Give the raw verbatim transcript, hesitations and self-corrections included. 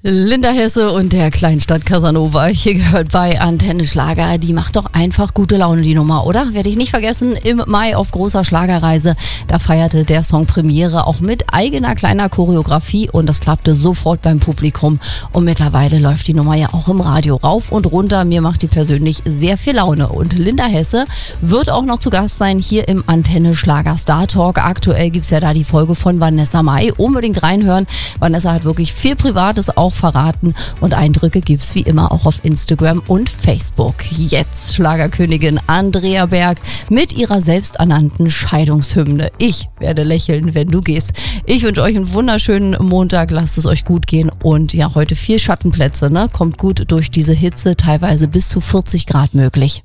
Linda Hesse und der Kleinstadt Casanova. Hier gehört bei Antenne Schlager. Die macht doch einfach gute Laune, die Nummer, oder? Werde ich nicht vergessen, im Mai auf großer Schlagerreise. Da feierte der Song Premiere auch mit eigener kleiner Choreografie und das klappte sofort beim Publikum. Und mittlerweile läuft die Nummer ja auch im Radio rauf und runter. Mir macht die persönlich sehr viel Laune. Und Linda Hesse wird auch noch zu Gast sein hier im Antenne Schlager Star Talk. Aktuell gibt's ja da die Folge von Vanessa Mai. Unbedingt reinhören. Vanessa hat wirklich viel Privates auch verraten und Eindrücke gibt's wie immer auch auf Instagram und Facebook. Jetzt Schlagerkönigin Andrea Berg mit ihrer selbsternannten Scheidungshymne. Ich werde lächeln, wenn du gehst. Ich wünsche euch einen wunderschönen Montag, lasst es euch gut gehen und ja, heute vier Schattenplätze, ne? Kommt gut durch diese Hitze, teilweise bis zu vierzig Grad möglich.